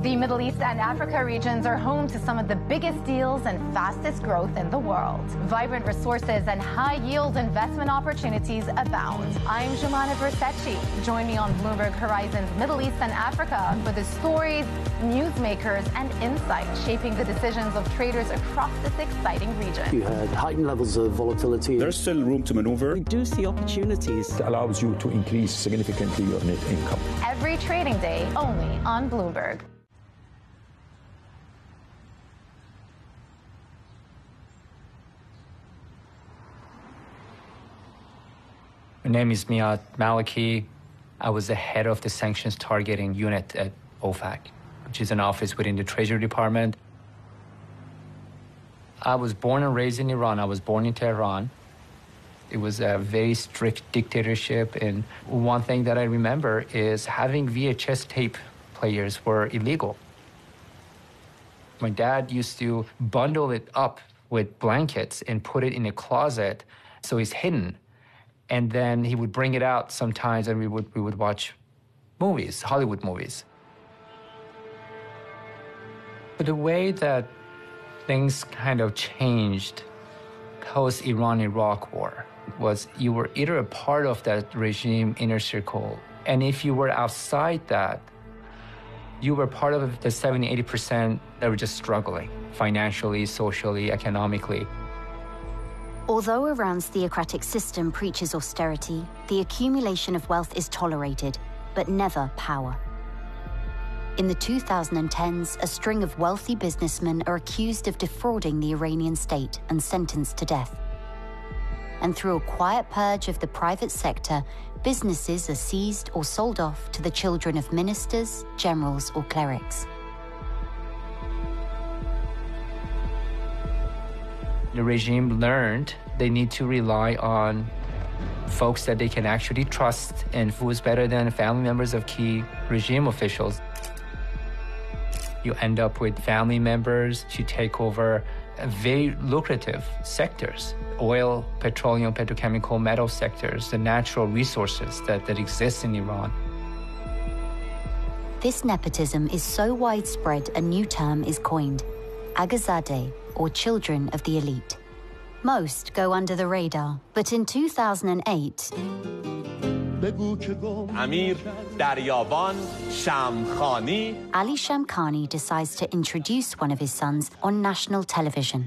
The Middle East and Africa regions are home to some of the biggest deals and fastest growth in the world. Vibrant resources and high-yield investment opportunities abound. I'm Jumana Versace. Join me on Bloomberg Horizon's Middle East and Africa for the stories, newsmakers, and insights shaping the decisions of traders across this exciting region. You had heightened levels of volatility. There's still room to maneuver. We do see opportunities. It allows you to increase significantly your net income. Every trading day, only on Bloomberg. My name is Miad Maliki. I was the head of the sanctions targeting unit at OFAC, which is an office within the Treasury Department. I was born and raised in Iran. I was born in Tehran. It was a very strict dictatorship, and one thing that I remember is having VHS tape players were illegal. My dad used to bundle it up with blankets and put it in a closet so it's hidden. And then he would bring it out sometimes, and we would watch movies, Hollywood movies. But the way that things kind of changed post-Iran-Iraq war was you were either a part of that regime inner circle, and if you were outside that, you were part of the 70-80% that were just struggling financially, socially, economically. Although Iran's theocratic system preaches austerity, the accumulation of wealth is tolerated, but never power. In the 2010s, a string of wealthy businessmen are accused of defrauding the Iranian state and sentenced to death. And through a quiet purge of the private sector, businesses are seized or sold off to the children of ministers, generals, or clerics. The regime learned they need to rely on folks that they can actually trust, and who is better than family members of key regime officials. You end up with family members to take over very lucrative sectors: oil, petroleum, petrochemical, metal sectors, the natural resources that exist in Iran. This nepotism is so widespread, a new term is coined: Agazadeh, or children of the elite. Most go under the radar, but in 2008, Amir Daryaban Shamkhani. Ali Shamkhani decides to introduce one of his sons on national television.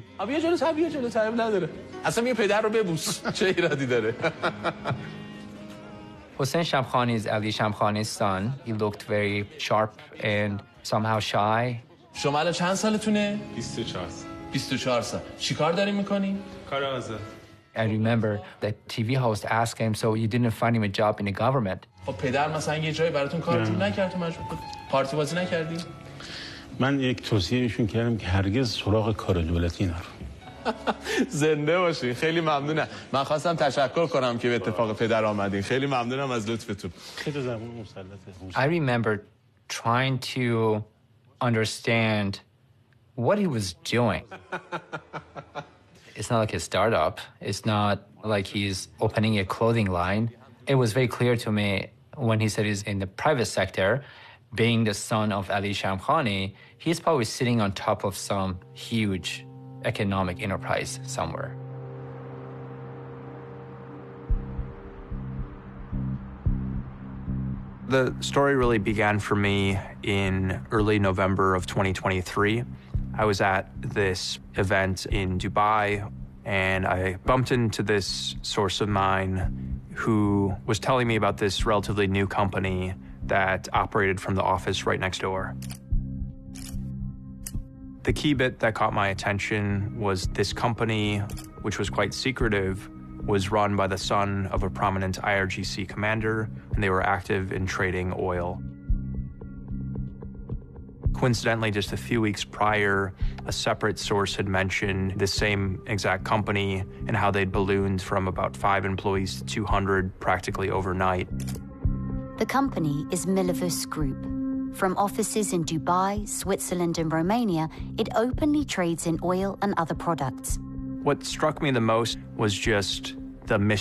Hossein Shamkhani is Ali Shamkhani's son. He looked very sharp and somehow shy. شما الان چند سالتونه؟ 24 سال. چیکار داری میکنی؟ کار آزاد. I remember the TV host asked him, so you didn't find him a job in the government? خب پدر مثلا یه جایی براتون کار جور نکرد تو مجبور بود پارتی بازی نکردی؟ من یک توصیه ایشون کردم که هرگز سراغ کار دولتی نرو. زنده باشی. خیلی ممنونم. من خواستم تشکر کنم که به اتفاق پدر آمدین. خیلی ممنونم از لطفتون. خیلی زبون مسلطه. I remember trying to understand what he was doing. It's not like a startup. It's not like he's opening a clothing line. It was very clear to me when he said he's in the private sector, being the son of Ali Shamkhani, he's probably sitting on top of some huge economic enterprise somewhere. The story really began for me in early November of 2023. I was at this event in Dubai, and I bumped into this source of mine who was telling me about this relatively new company that operated from the office right next door. The key bit that caught my attention was this company, which was quite secretive, was run by the son of a prominent IRGC commander, and they were active in trading oil. Coincidentally, just a few weeks prior, a separate source had mentioned the same exact company and how they'd ballooned from about 5 employees to 200 practically overnight. The company is Milavus Group. From offices in Dubai, Switzerland, and Romania, it openly trades in oil and other products. What struck me the most was just the